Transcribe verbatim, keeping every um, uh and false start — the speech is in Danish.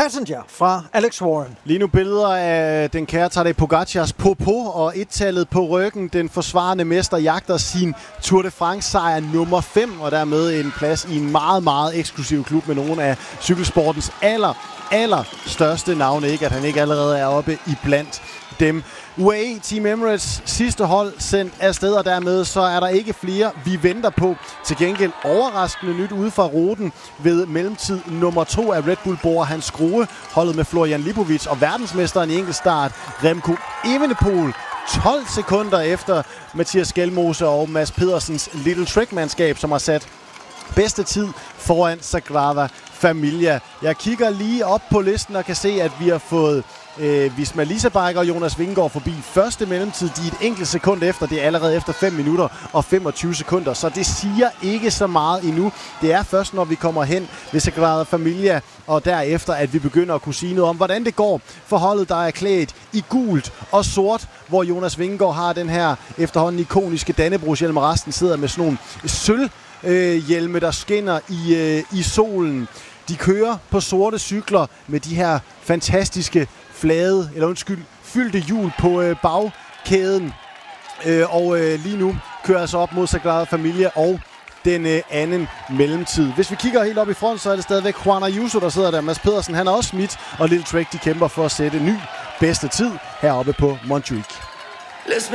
Passenger fra Alex Warren. Lige nu billeder af den kære Tadej Pogacars Popo og et-tallet på ryggen. Den forsvarende mester jagter sin Tour de France sejr nummer fem, og dermed en plads i en meget, meget eksklusiv klub med nogle af cykelsportens aller, aller største navne. Ikke at han ikke allerede er oppe i blandt dem. U A E Team Emirates sidste hold sendt afsted, og dermed så er der ikke flere, vi venter på. Til gengæld overraskende nyt ude fra ruten ved mellemtid nummer to af Red Bull Bora Hans Grohe, holdet med Florian Lipovic og verdensmesteren i enkeltstart Remco Evenepoel. tolv sekunder efter Mathias Skelmose og Mads Pedersens Little Trek-mandskab, som har sat bedste tid foran Sagrada Familia. Jeg kigger lige op på listen og kan se, at vi har fået øh, Visma Lease-Bike og Jonas Vingegaard forbi første mellemtid. De er et enkelt sekund efter. Det er allerede efter fem minutter og femogtyve sekunder, så det siger ikke så meget endnu. Det er først, når vi kommer hen ved Sagrada Familia, og derefter, at vi begynder at kunne sige noget om, hvordan det går for holdet, der er klædt i gult og sort, hvor Jonas Vingegaard har den her efterhånden ikoniske Dannebrogs-hjelm, og resten sidder med sådan nogle sølv Øh, hjelme, der skinner i, øh, i solen. De kører på sorte cykler med de her fantastiske flade, eller undskyld, fyldte hjul på øh, bagkæden. Øh, og øh, lige nu kører altså op mod Sagrada Familia og den øh, anden mellemtid. Hvis vi kigger helt op i front, så er det stadigvæk Juan Ayuso, der sidder der. Mads Pedersen, han er også smidt, og Little Trek, de kæmper for at sætte ny bedste tid heroppe på Montjuic.